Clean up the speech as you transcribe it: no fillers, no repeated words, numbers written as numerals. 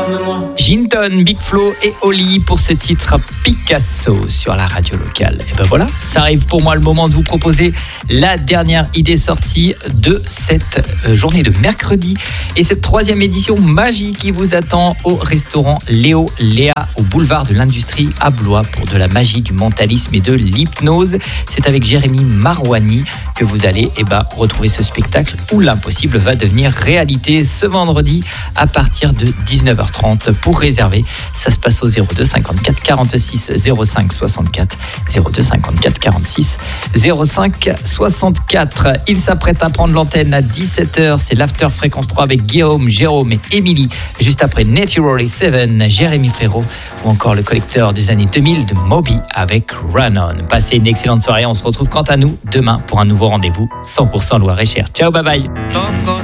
Ginton, Big Flo et Oli pour ce titre Picasso sur la radio locale. Et ben voilà, ça arrive pour moi le moment de vous proposer la dernière idée sortie de cette journée de mercredi et cette 3e édition magique qui vous attend au restaurant Léo Léa au boulevard de l'Industrie à Blois pour de la magie, du mentalisme et de l'hypnose. C'est avec Jérémy Marouani que vous allez retrouver ce spectacle où l'impossible va devenir réalité ce vendredi à partir de 19h30. Pour réserver, ça se passe au 02 54 46 05 64 02 54 46 05 64. Il s'apprête à prendre l'antenne à 17h. C'est l'After Fréquence 3 avec Guillaume, Jérôme et Émilie. Juste après Naturally 7, Jérémy Frérot ou encore le collecteur des années 2000 de Moby avec Run On. Passez une excellente soirée. On se retrouve quant à nous demain pour un nouveau rendez-vous 100% Loir-et-Cher. Ciao, bye bye.